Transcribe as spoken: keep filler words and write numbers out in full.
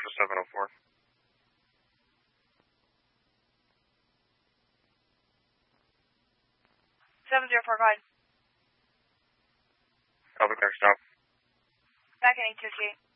Central seven oh four. seven zero four, go ahead. Albuquerque stop. Back in eight two eight.